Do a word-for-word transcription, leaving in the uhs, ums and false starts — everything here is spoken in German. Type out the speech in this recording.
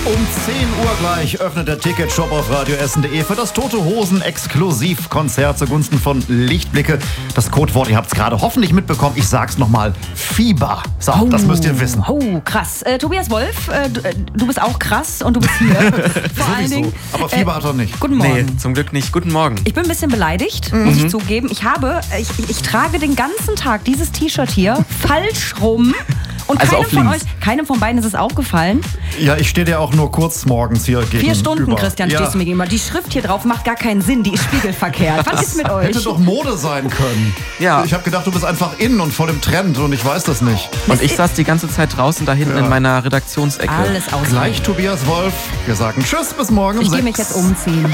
Um zehn Uhr gleich öffnet der Ticketshop auf radio essen punkt de für das Tote Hosen Exklusivkonzert zugunsten von Lichtblicke. Das Codewort, ihr habt es gerade hoffentlich mitbekommen, ich sag's nochmal, Fieber. So, oh, das müsst ihr wissen. Oh, krass. Äh, Tobias Wolf, äh, du, äh, du bist auch krass und du bist hier. Vor allen Dingen. Aber Fieber äh, hat er nicht. Guten Morgen. Nee, zum Glück nicht. Guten Morgen. Ich bin ein bisschen beleidigt, mhm. muss ich zugeben. Ich habe, ich, ich trage den ganzen Tag dieses T-Shirt hier falsch rum. Und also keinem von euch, keinem von beiden ist es aufgefallen. Ja, ich stehe dir auch nur kurz morgens hier gegenüber. Vier Stunden, Christian, ja. stehst du mir gegenüber. Die Schrift hier drauf macht gar keinen Sinn, die ist spiegelverkehrt. Was ist mit euch? Hätte doch Mode sein können. Ja. Ich habe gedacht, du bist einfach in und voll im Trend und ich weiß das nicht. Und ich saß die ganze Zeit draußen da hinten ja. in meiner Redaktionsecke. Alles aus. Gleich Tobias Wolf. Wir sagen Tschüss, bis morgen um Ich gehe mich jetzt umziehen.